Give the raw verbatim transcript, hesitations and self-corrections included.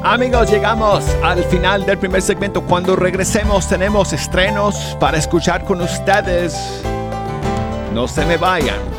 Amigos, llegamos al final del primer segmento. Cuando regresemos tenemos estrenos para escuchar con ustedes. No se me vayan.